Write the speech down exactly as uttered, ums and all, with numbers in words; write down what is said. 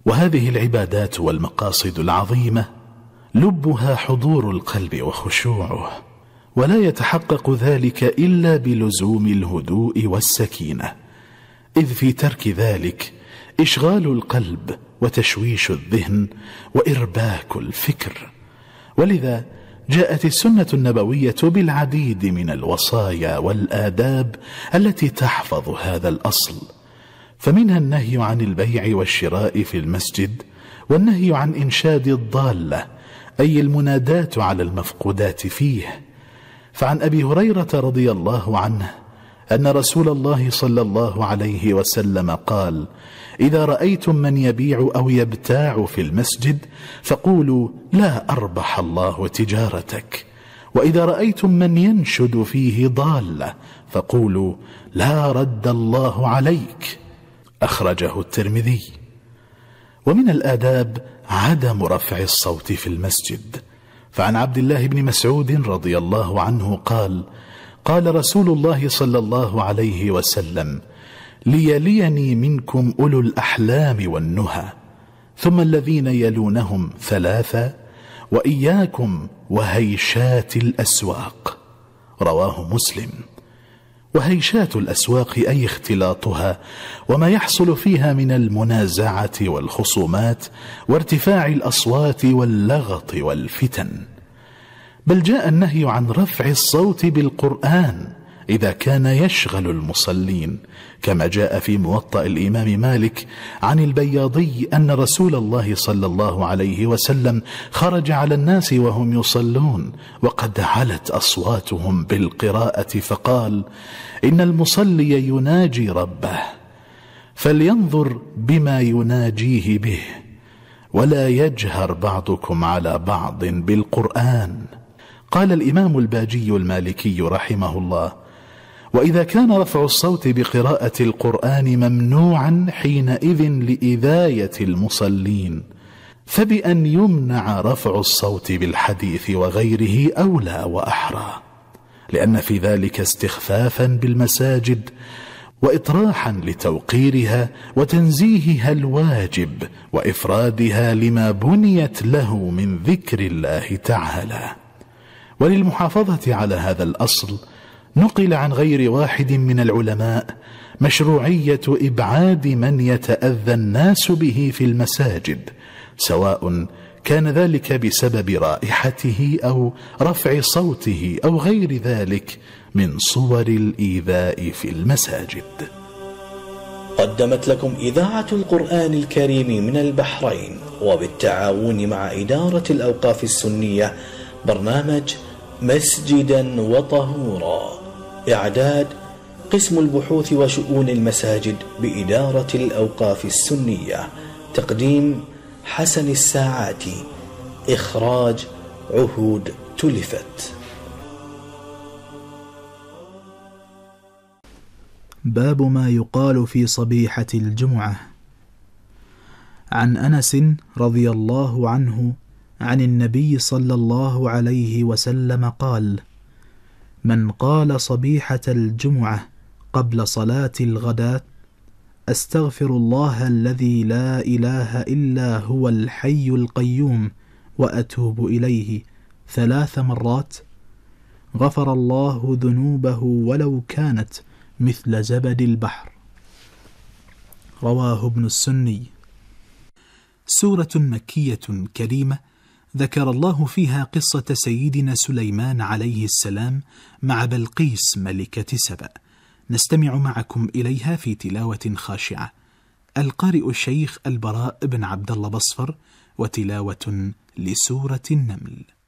وهذه العبادات والمقاصد العظيمة لبها حضور القلب وخشوعه، ولا يتحقق ذلك إلا بلزوم الهدوء والسكينة، إذ في ترك ذلك إشغال القلب وتشويش الذهن وإرباك الفكر. ولذا جاءت السنة النبوية بالعديد من الوصايا والآداب التي تحفظ هذا الأصل، فمنها النهي عن البيع والشراء في المسجد، والنهي عن إنشاد الضالة أي المنادات على المفقودات فيه. فعن أبي هريرة رضي الله عنه أن رسول الله صلى الله عليه وسلم قال: إذا رأيتم من يبيع أو يبتاع في المسجد فقولوا لا أربح الله تجارتك، وإذا رأيتم من ينشد فيه ضالة فقولوا لا رد الله عليك. أخرجه الترمذي. ومن الآداب عدم رفع الصوت في المسجد، فعن عبد الله بن مسعود رضي الله عنه قال: قال رسول الله صلى الله عليه وسلم: ليليني منكم أولو الأحلام والنهى، ثم الذين يلونهم ثلاثة، وإياكم وهيشات الأسواق. رواه مسلم. وهيشات الأسواق أي اختلاطها وما يحصل فيها من المنازعة والخصومات وارتفاع الأصوات واللغط والفتن. بل جاء النهي عن رفع الصوت بالقرآن إذا كان يشغل المصلين، كما جاء في موطأ الإمام مالك عن البياضي أن رسول الله صلى الله عليه وسلم خرج على الناس وهم يصلون وقد علت أصواتهم بالقراءة فقال: إن المصلي يناجي ربه فلينظر بما يناجيه به، ولا يجهر بعضكم على بعض بالقرآن. قال الإمام الباجي المالكي رحمه الله: وإذا كان رفع الصوت بقراءة القرآن ممنوعا حينئذ لإذاية المصلين، فبأن يمنع رفع الصوت بالحديث وغيره أولى وأحرى، لأن في ذلك استخفافا بالمساجد وإطراحا لتوقيرها وتنزيهها الواجب وإفرادها لما بنيت له من ذكر الله تعالى. وللمحافظة على هذا الأصل نقل عن غير واحد من العلماء مشروعية إبعاد من يتأذى الناس به في المساجد، سواء كان ذلك بسبب رائحته أو رفع صوته أو غير ذلك من صور الإيذاء في المساجد. قدمت لكم إذاعة القرآن الكريم من البحرين وبالتعاون مع إدارة الأوقاف السنية برنامج مسجدا وطهورا، إعداد قسم البحوث وشؤون المساجد بإدارة الأوقاف السنية، تقديم حسن الساعاتي، إخراج عهود تلفت. باب ما يقال في صبيحة الجمعة. عن أنس رضي الله عنه عن النبي صلى الله عليه وسلم قال: من قال صبيحة الجمعة قبل صلاة الغداة: أستغفر الله الذي لا إله إلا هو الحي القيوم وأتوب إليه ثلاث مرات، غفر الله ذنوبه ولو كانت مثل زبد البحر. رواه ابن السني. سورة مكية كريمة ذكر الله فيها قصة سيدنا سليمان عليه السلام مع بلقيس ملكة سبأ. نستمع معكم إليها في تلاوة خاشعة. القارئ الشيخ البراء بن عبد الله بصفر، وتلاوة لسورة النمل.